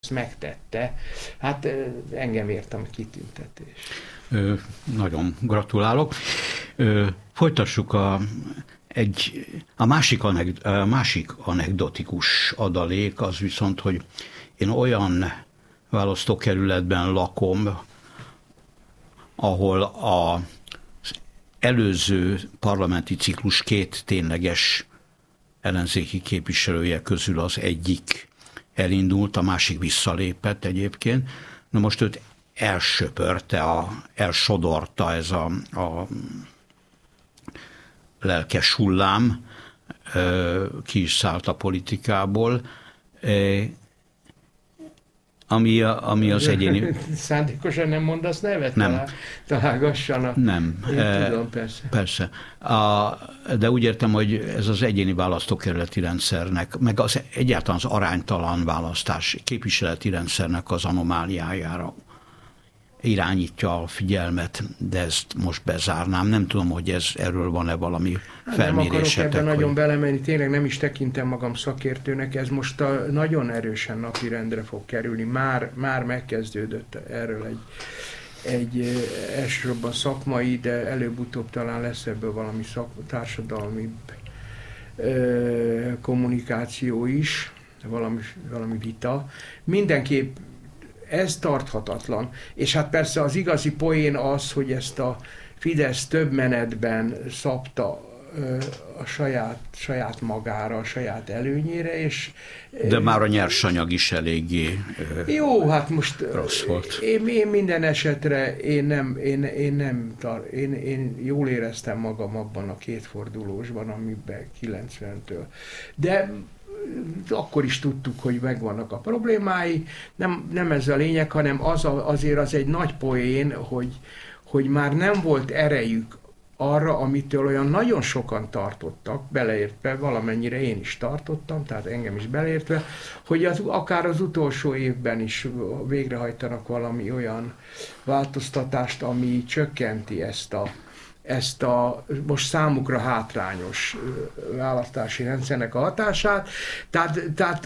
megtette. Hát engem ért a kitüntetés. Nagyon gratulálok. Folytassuk a másik anekdotikus adalék, az viszont, hogy én olyan választókerületben lakom, ahol az előző parlamenti ciklus két tényleges ellenzéki képviselője közül az egyik elindult, a másik visszalépett egyébként. Na most őt elsodorta ez a lelkes hullám, ki is szállt a politikából, ami az egyéni... Szándékosan nem mondasz nevet? Nem. Találgassanak. Nem. Én tudom, persze. Persze. De úgy értem, hogy ez az egyéni választókerületi rendszernek, meg egyáltalán az aránytalan választás képviseleti rendszernek az anomáliájára irányítja a figyelmet, de ezt most bezárnám. Nem tudom, hogy erről van-e valami felmérésetek. Nem akarok ebben nagyon belemenni, tényleg nem is tekintem magam szakértőnek, ez most nagyon erősen napirendre fog kerülni. Már megkezdődött erről egy elsősorban szakmai, de előbb-utóbb talán lesz ebből valami társadalmi kommunikáció is, valami vita. Mindenképp ez tarthatatlan. És hát persze az igazi poén az, hogy ezt a Fidesz több menetben szabta a saját magára, a saját előnyére, és... De már a nyersanyag is eléggé jó, hát most rossz volt. Én minden esetre én jól éreztem magam abban a kétfordulósban, amiben 90-től. De akkor is tudtuk, hogy megvannak a problémái. Nem ez a lényeg, hanem azért az egy nagy poén, hogy már nem volt erejük arra, amitől olyan nagyon sokan tartottak, beleértve, valamennyire én is tartottam, tehát engem is beleértve, hogy akár az utolsó évben is végrehajtanak valami olyan változtatást, ami csökkenti ezt a most számukra hátrányos választási rendszernek a hatását. Tehát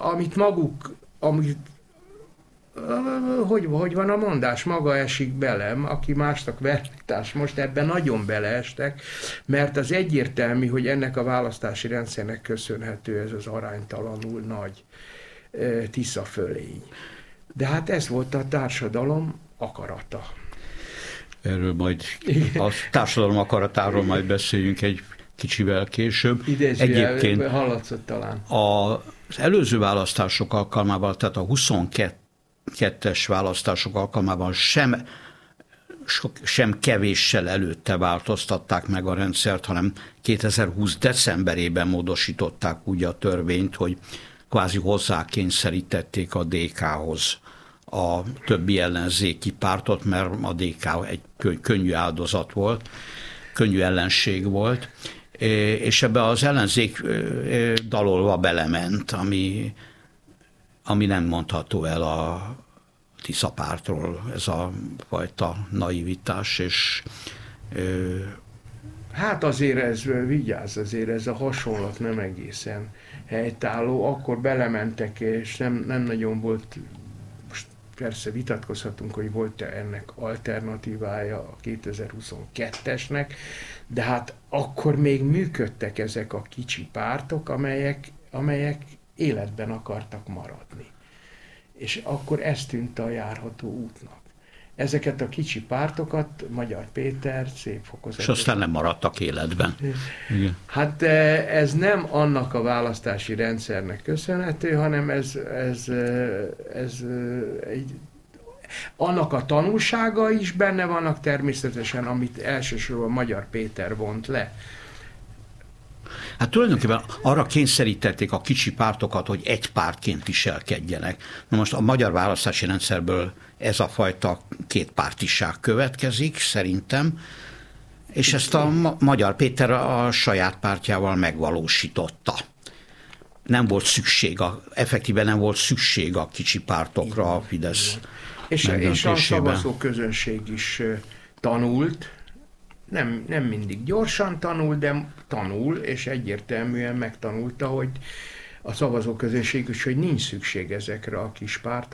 hogy van a mondás, maga esik belem, aki másnak vertárs, most ebben nagyon beleestek, mert az egyértelmű, hogy ennek a választási rendszernek köszönhető ez az aránytalanul nagy tiszafölény. De hát ez volt a társadalom akarata. Erről majd a társadalom akaratáról majd beszéljünk egy kicsivel később. Egyébként hallatszott talán. Az előző választások alkalmával, tehát a 22-es választások alkalmával sem kevéssel előtte változtatták meg a rendszert, hanem 2020 decemberében módosították úgy a törvényt, hogy kvázi hozzákényszerítették a DK-hoz a többi ellenzéki pártot, mert a DK egy könnyű áldozat volt, könnyű ellenség volt, és ebbe az ellenzék dalolva belement, ami nem mondható el a Tisza pártról, ez a fajta naivitás, és hát azért vigyázz, azért ez a hasonlat nem egészen helytálló, akkor belementek, és nem nagyon volt. Persze vitatkozhatunk, hogy volt-e ennek alternatívája a 2022-esnek, de hát akkor még működtek ezek a kicsi pártok, amelyek életben akartak maradni. És akkor ez tűnt a járható útnak. Ezeket a kicsi pártokat Magyar Péter szép fokozatosan... És aztán nem maradtak életben. Igen. Hát ez nem annak a választási rendszernek köszönhető, hanem ez annak a tanulsága is benne vannak természetesen, amit elsősorban Magyar Péter vont le. Hát tulajdonképpen arra kényszerítették a kicsi pártokat, hogy egy pártként viselkedjenek. Na most a magyar választási rendszerből ez a fajta kétpártiság következik, szerintem, és ezt a Magyar Péter a saját pártjával megvalósította. Nem volt szükség, effektíven nem volt szükség a kicsi pártokra a Fidesz megdöntésében. És a szavazó közönség is tanult, nem mindig gyorsan tanul, de tanul, és egyértelműen megtanulta, a szavazóközönség is, hogy nincs szükség ezekre a kis pártokra.